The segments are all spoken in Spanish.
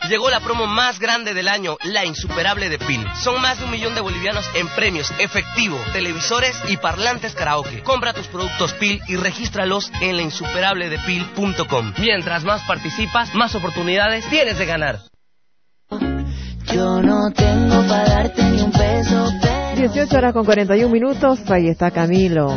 Llegó la promo más grande del año, la insuperable de PIL. Son más de 1 millón de bolivianos en premios, efectivo, televisores y parlantes karaoke. Compra tus productos PIL y regístralos en lainsuperabledepil.com. Mientras más participas, más oportunidades tienes de ganar. Yo no tengo para darte ni un peso, pero 18:41. Ahí está Camilo.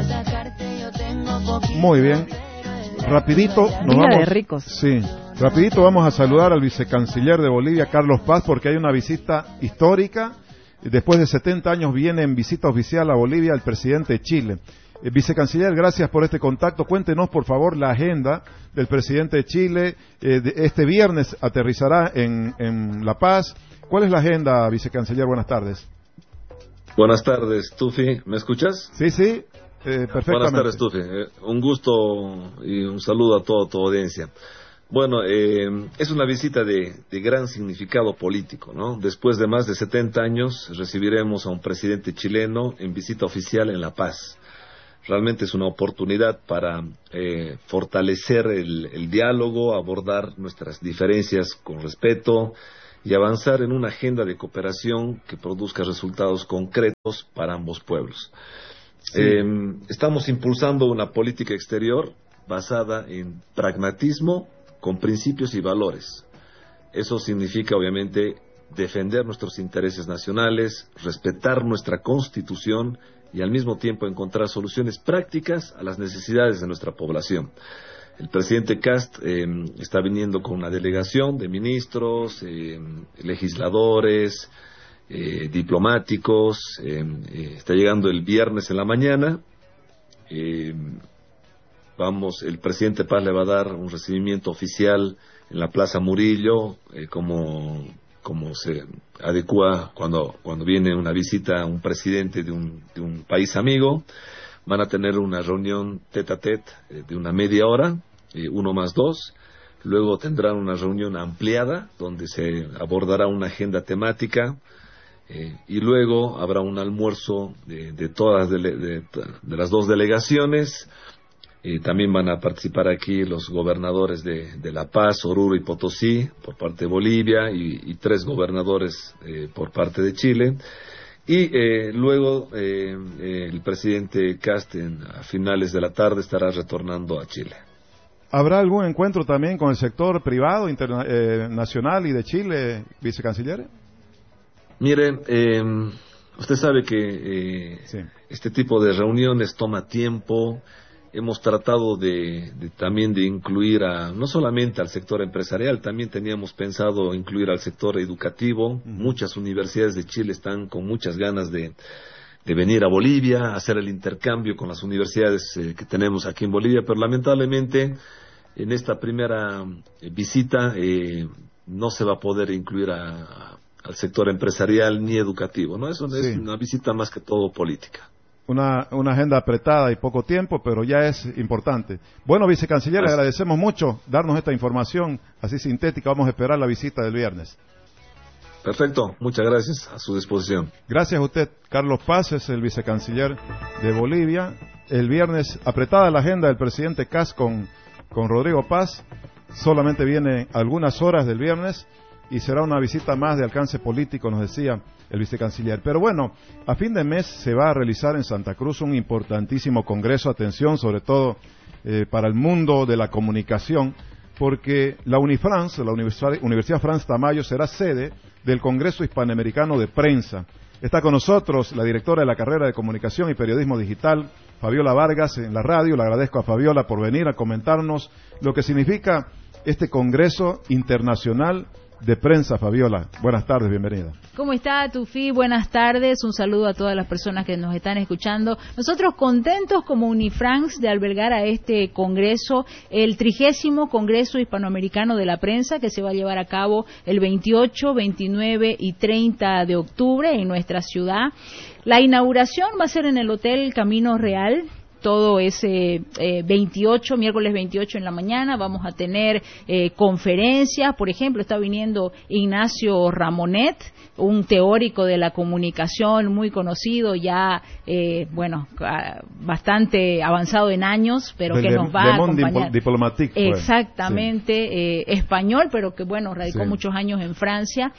Muy bien. Rapidito nos Vida vamos. de ricos. Sí. Rapidito vamos a saludar al vicecanciller de Bolivia, Carlos Paz, porque hay una visita histórica. Después de 70 años viene en visita oficial a Bolivia el presidente de Chile. Vicecanciller, gracias por este contacto. Cuéntenos, por favor, la agenda del presidente de Chile. Este viernes aterrizará en La Paz. ¿Cuál es la agenda, vicecanciller? Buenas tardes. Buenas tardes, Tufi. ¿Me escuchas? Sí, perfectamente. Buenas tardes, Tufi. Un gusto y un saludo a toda tu audiencia. Bueno, es una visita de gran significado político, ¿no? Después de más de 70 años recibiremos a un presidente chileno en visita oficial en La Paz. Realmente es una oportunidad para fortalecer el diálogo, abordar nuestras diferencias con respeto y avanzar en una agenda de cooperación que produzca resultados concretos para ambos pueblos. Sí. Estamos impulsando una política exterior basada en pragmatismo, con principios y valores. Eso significa, obviamente, defender nuestros intereses nacionales, respetar nuestra Constitución y al mismo tiempo encontrar soluciones prácticas a las necesidades de nuestra población. El presidente Kast está viniendo con una delegación de ministros, legisladores, diplomáticos, está llegando el viernes en la mañana. El presidente Paz le va a dar un recibimiento oficial en la Plaza Murillo, como se adecua cuando viene una visita a un presidente de un país amigo. Van a tener una reunión tete a tete de una media hora, 1+2. Luego tendrán una reunión ampliada donde se abordará una agenda temática. Y luego habrá un almuerzo de todas de las dos delegaciones. También van a participar aquí los gobernadores de La Paz, Oruro y Potosí por parte de Bolivia y 3 gobernadores por parte de Chile. Y luego el presidente Kast a finales de la tarde estará retornando a Chile. ¿Habrá algún encuentro también con el sector privado nacional y de Chile, vicecanciller? Mire, usted sabe que sí, este tipo de reuniones toma tiempo. Hemos tratado también de incluir no solamente al sector empresarial, también teníamos pensado incluir al sector educativo. Muchas universidades de Chile están con muchas ganas de venir a Bolivia, hacer el intercambio con las universidades que tenemos aquí en Bolivia, pero lamentablemente en esta primera visita no se va a poder incluir al sector empresarial ni educativo, ¿no? Eso es una visita más que todo política. Una agenda apretada y poco tiempo, pero ya es importante. Bueno, vicecanciller, le agradecemos mucho darnos esta información así sintética. Vamos a esperar la visita del viernes. Perfecto, muchas gracias, a su disposición. Gracias a usted. Carlos Paz es el vicecanciller de Bolivia. El viernes, apretada la agenda del presidente Kast con Rodrigo Paz. Solamente viene algunas horas del viernes y será una visita más de alcance político, nos decía el vicecanciller. Pero bueno, a fin de mes se va a realizar en Santa Cruz un importantísimo congreso, atención, sobre todo para el mundo de la comunicación, porque la Unifrance, la Universidad Frans Tamayo, será sede del Congreso Hispanoamericano de Prensa. Está con nosotros la directora de la carrera de Comunicación y Periodismo Digital, Fabiola Vargas, en la radio. Le agradezco a Fabiola por venir a comentarnos lo que significa este Congreso Internacional de Prensa. Fabiola, buenas tardes, bienvenida. ¿Cómo está, Tufi? Buenas tardes, un saludo a todas las personas que nos están escuchando. Nosotros contentos como Unifrance de albergar a este congreso, el 30º Congreso Hispanoamericano de la Prensa, que se va a llevar a cabo el 28, 29 y 30 de octubre en nuestra ciudad. La inauguración va a ser en el Hotel Camino Real, todo ese 28, miércoles 28 en la mañana, vamos a tener conferencias. Por ejemplo, está viniendo Ignacio Ramonet, un teórico de la comunicación muy conocido, ya, bastante avanzado en años, pero que nos va a acompañar. Diplomatique. Exactamente, español, pero que, radicó muchos años en Francia.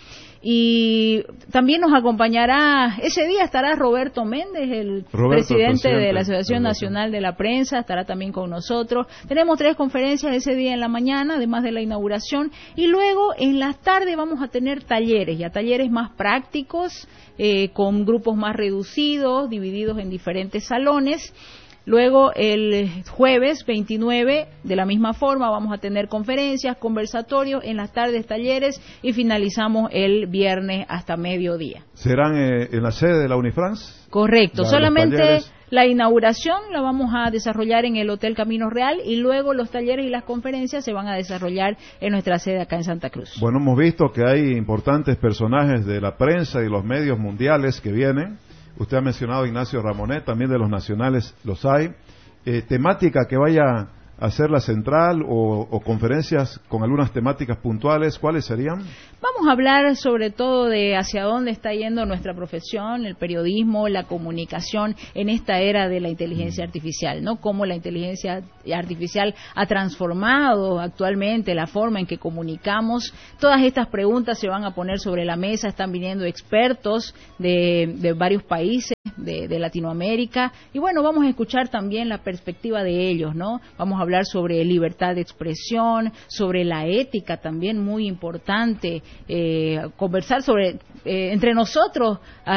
Y también nos acompañará, ese día estará Roberto Méndez, el presidente de la Asociación Nacional de la Prensa, estará también con nosotros. Tenemos 3 conferencias ese día en la mañana, además de la inauguración, y luego en la tarde vamos a tener talleres, talleres más prácticos, con grupos más reducidos, divididos en diferentes salones. Luego, el jueves 29, de la misma forma, vamos a tener conferencias, conversatorios, en las tardes talleres, y finalizamos el viernes hasta mediodía. ¿Serán en la sede de la Unifrance? Correcto, solamente la inauguración la vamos a desarrollar en el Hotel Camino Real, y luego los talleres y las conferencias se van a desarrollar en nuestra sede acá en Santa Cruz. Bueno, hemos visto que hay importantes personajes de la prensa y los medios mundiales que vienen. Usted ha mencionado a Ignacio Ramonet, también de los nacionales los hay. Temática que vaya a ser la central o conferencias con algunas temáticas puntuales, ¿cuáles serían? Vamos a hablar sobre todo de hacia dónde está yendo nuestra profesión, el periodismo, la comunicación en esta era de la inteligencia artificial, ¿no? Cómo la inteligencia artificial ha transformado actualmente la forma en que comunicamos. Todas estas preguntas se van a poner sobre la mesa, están viniendo expertos de varios países de Latinoamérica, y vamos a escuchar también la perspectiva de ellos, ¿no? Vamos a hablar sobre libertad de expresión, sobre la ética también, muy importante, conversar sobre entre nosotros,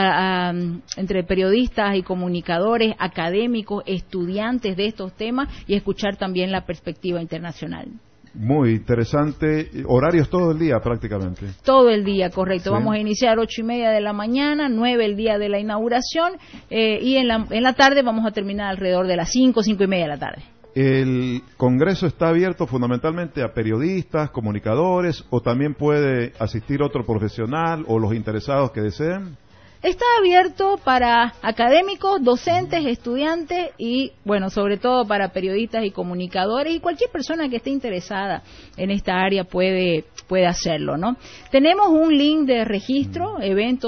entre periodistas y comunicadores, académicos, estudiantes de estos temas, y escuchar también la perspectiva internacional. Muy interesante. Horarios todo el día prácticamente. Todo el día, correcto. Sí. Vamos a iniciar 8:30 de la mañana, 9 el día de la inauguración, y en la tarde vamos a terminar alrededor de las 5:30 de la tarde. ¿El Congreso está abierto fundamentalmente a periodistas, comunicadores, o también puede asistir otro profesional o los interesados que deseen? Está abierto para académicos, docentes, estudiantes y, sobre todo para periodistas y comunicadores, y cualquier persona que esté interesada en esta área puede hacerlo, ¿no? Tenemos un link de registro,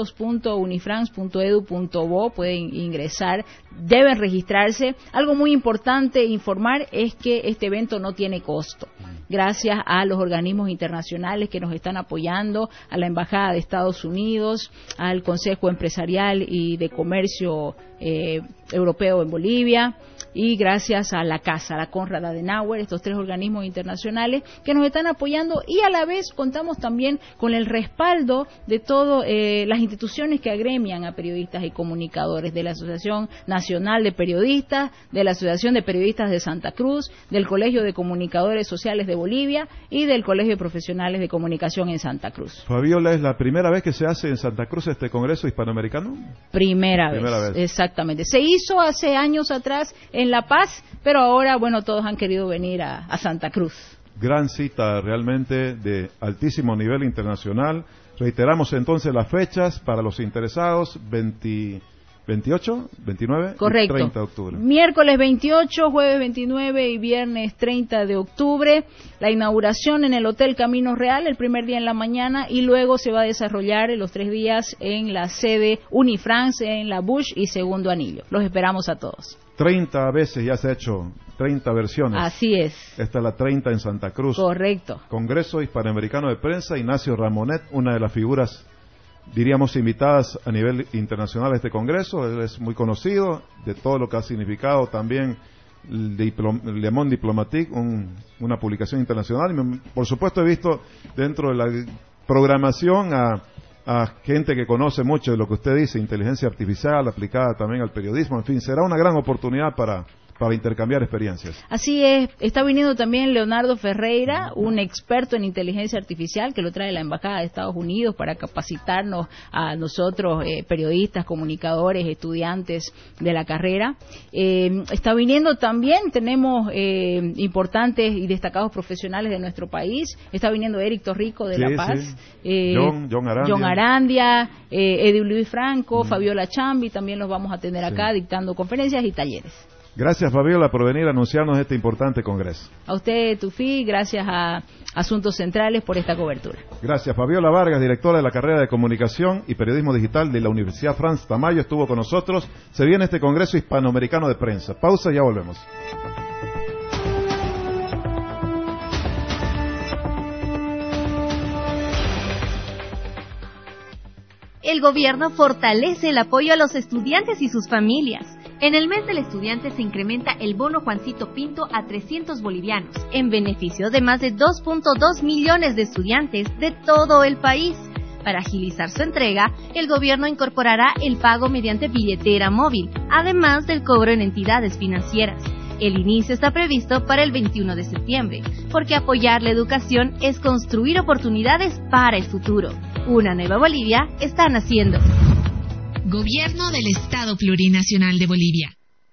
eventos.unifrance.edu.bo, pueden ingresar, deben registrarse. Algo muy importante informar es que este evento no tiene costo. Gracias a los organismos internacionales que nos están apoyando, a la Embajada de Estados Unidos, al Consejo Empresarial y de Comercio Europeo en Bolivia, y gracias a la Konrad Adenauer, estos 3 organismos internacionales que nos están apoyando, y a la vez contamos también con el respaldo de todas las instituciones que agremian a periodistas y comunicadores, de la Asociación Nacional de Periodistas, de la Asociación de Periodistas de Santa Cruz, del Colegio de Comunicadores Sociales de Bolivia y del Colegio de Profesionales de Comunicación en Santa Cruz. Fabiola, ¿es la primera vez que se hace en Santa Cruz este Congreso Hispanoamericano? Primera vez, exactamente. Se hizo hace años atrás en La Paz, pero ahora, todos han querido venir a Santa Cruz. Gran cita realmente de altísimo nivel internacional. Reiteramos entonces las fechas para los interesados: 28, 29 Correcto. Y 30 de octubre. Miércoles 28, jueves 29 y viernes 30 de octubre. La inauguración en el Hotel Camino Real, el primer día en la mañana, y luego se va a desarrollar los 3 días en la sede Unifrance, en la Bush y Segundo Anillo. Los esperamos a todos. 30 veces ya se ha hecho, 30 versiones. Así es. Esta es la 30 en Santa Cruz. Correcto. Congreso Hispanoamericano de Prensa, Ignacio Ramonet, una de las figuras, diríamos, invitadas a nivel internacional a este congreso. Él es muy conocido de todo lo que ha significado también Le Monde Diplomatique, una publicación internacional. Y por supuesto he visto dentro de la programación a gente que conoce mucho de lo que usted dice, inteligencia artificial aplicada también al periodismo. En fin, será una gran oportunidad para intercambiar experiencias. Así es. Está viniendo también Leonardo Ferreira, un experto en inteligencia artificial que lo trae la Embajada de Estados Unidos para capacitarnos a nosotros, periodistas, comunicadores, estudiantes de la carrera. Está viniendo también, tenemos importantes y destacados profesionales de nuestro país. Está viniendo Eric Torrico de La Paz, John Arandia, Eddie Luis Franco, Fabiola Chambi, también los vamos a tener acá dictando conferencias y talleres. Gracias, Fabiola, por venir a anunciarnos este importante congreso. A usted, Tufi, gracias a Asuntos Centrales por esta cobertura. Gracias. Fabiola Vargas, directora de la carrera de Comunicación y Periodismo Digital de la Universidad Franz Tamayo, estuvo con nosotros. Se viene este Congreso Hispanoamericano de Prensa. Pausa y ya volvemos. El gobierno fortalece el apoyo a los estudiantes y sus familias. En el mes del estudiante se incrementa el bono Juancito Pinto a 300 bolivianos, en beneficio de más de 2.2 millones de estudiantes de todo el país. Para agilizar su entrega, el gobierno incorporará el pago mediante billetera móvil, además del cobro en entidades financieras. El inicio está previsto para el 21 de septiembre, porque apoyar la educación es construir oportunidades para el futuro. Una nueva Bolivia está naciendo. Gobierno del Estado Plurinacional de Bolivia.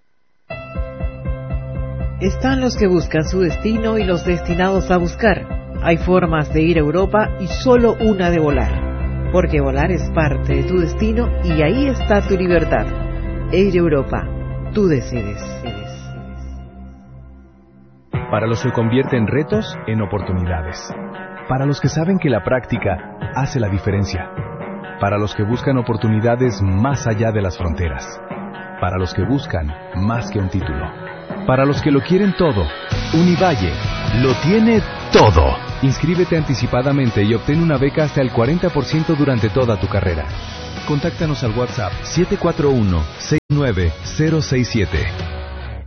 Están los que buscan su destino y los destinados a buscar. Hay formas de ir a Europa y solo una de volar. Porque volar es parte de tu destino y ahí está tu libertad. Air Europa, tú decides. Para los que convierten retos en oportunidades. Para los que saben que la práctica hace la diferencia. Para los que buscan oportunidades más allá de las fronteras. Para los que buscan más que un título. Para los que lo quieren todo, Univalle lo tiene todo. Inscríbete anticipadamente y obtén una beca hasta el 40% durante toda tu carrera. Contáctanos al WhatsApp 741-69067.